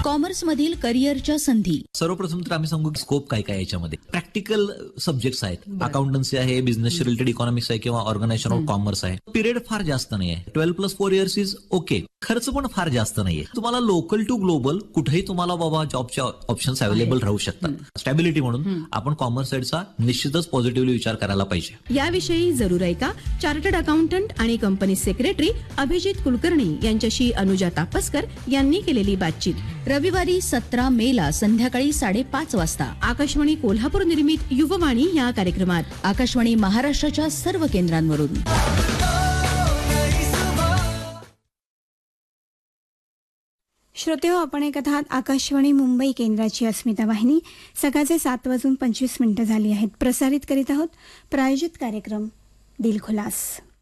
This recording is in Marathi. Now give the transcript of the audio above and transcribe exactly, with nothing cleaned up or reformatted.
कॉमर्स मधील करिअरच्या संधी. सर्वप्रथम तर आम्ही सांगू की स्कोप काय काय याच्यामध्ये. प्रॅक्टिकल सब्जेक्ट्स आहेत, अकाउंटन्सी आहे, बिझनेस रिलेटेड इकॉनॉमिक्स आहे किंवा ऑर्गनायझेशन ऑफ कॉमर्स आहे. पिरियड फार जास्त नाही आहे, twelve plus four years is okay. खर्च पण फार जास्त नाहीये. तुम्हाला लोकल टू ग्लोबल कुठेही तुम्हाला बाबा जॉबच्या ऑप्शन्स अवेलेबल राहू शकतात. स्टॅबिलिटी म्हणून आपण कॉमर्स साईडचा निश्चितच पॉझिटिव्हली विचार करायला पाहिजे. याविषयी जरूर ऐका चार्टर्ड अकाउंटंट आणि कंपनी सेक्रेटरी अभिजित कुलकर्णी यांच्याशी अनुजा तापसकर यांनी केलेली बातचीत. रविवारी सतरा मे ला संध्याकाळी साडेपाच वाजता आकाशवाणी कोल्हापूर निर्मित युववाणी या कार्यक्रमात. आकाशवाणी महाराष्ट्राच्या सर्व केंद्रांवरून. श्रोतेहो, आपण ऐकत आहात आकाशवाणी मुंबई केंद्राची अस्मिता वाहिनी. सकाळचे सात वाजून पंचवीस मिनिटं झाली आहेत. प्रसारित करीत आहोत प्रायोजित कार्यक्रम दिलखुलास.